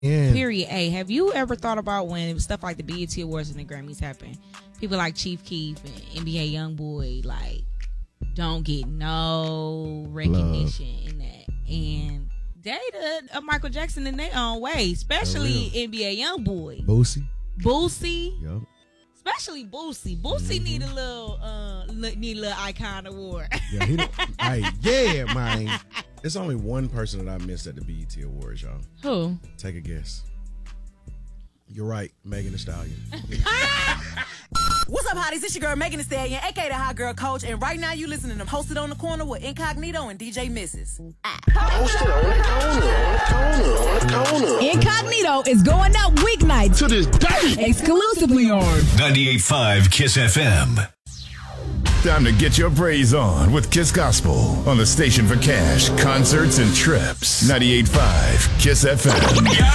Yeah. Period. A. Have you ever thought about when stuff like the BET Awards and the Grammys happen? People like Chief Keef and NBA YoungBoy like don't get no recognition in that, and they a Michael Jackson in their own way, especially NBA YoungBoy, Boosie. Yep. Especially Boosie. Boosie need a little icon award. Yeah, man. There's only one person that I missed at the BET Awards, y'all. Who? Take a guess. You're right, Megan Thee Stallion. What's up, hotties? It's your girl, Megan Thee Stallion, a.k.a. the Hot Girl Coach, and right now you listening to Posted on the Corner with Incognito and DJ Mrs. Posted on the corner. Incognito is going up weeknights To this day. exclusively on 98.5 Kiss FM. Time to get your praise on with Kiss Gospel on the station for cash, concerts, and trips. 98.5 Kiss FM.